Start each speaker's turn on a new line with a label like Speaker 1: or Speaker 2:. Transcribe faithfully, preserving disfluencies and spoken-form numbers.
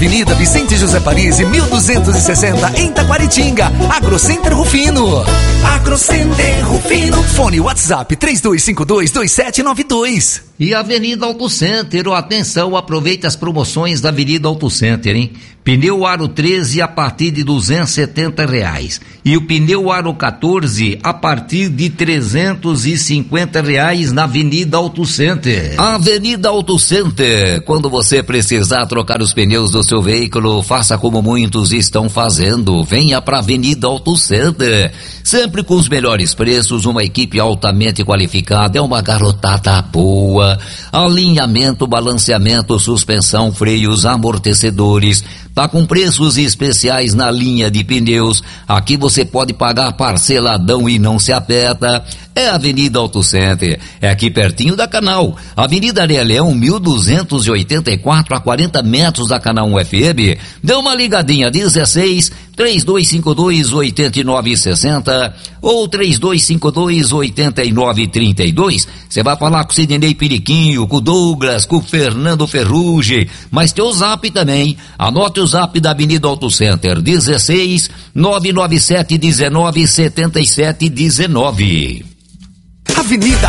Speaker 1: Avenida Vicente José Parisi, mil duzentos e sessenta, em Taquaritinga. Agrocenter Rufino. Agrocenter Rufino. Fone WhatsApp três dois cinco dois, dois sete nove dois.
Speaker 2: E Avenida Auto Center, oh, atenção, aproveite as promoções da Avenida Auto Center, hein? Pneu Aro treze a partir de duzentos e setenta reais. E o pneu Aro quatorze a partir de trezentos e cinquenta reais na Avenida Auto Center. Avenida Auto Center, quando você precisar trocar os pneus do seu veículo, faça como muitos estão fazendo. Venha para a Avenida Auto Center. Sempre com os melhores preços, uma equipe altamente qualificada, é uma garotada boa. Alinhamento, balanceamento, suspensão, freios, amortecedores. Tá com preços especiais na linha de pneus. Aqui você pode pagar parceladão e não se aperta. É a Avenida Auto Center. É aqui pertinho da Canal. Avenida Areia Leão, mil duzentos e oitenta e quatro, a quarenta metros da Canal um F M. Dê uma ligadinha, dezesseis, três dois cinco dois, oito nove seis zero ou três dois cinco dois, oito nove três dois. Você vai falar com o Sidney Periquinho, com o Douglas, com o Fernando Ferrugem, mas tem o Zap também. Anote o Zap da Avenida Auto Center, dezesseis, nove nove sete, dezenove, setenta e sete, dezenove.
Speaker 1: Avenida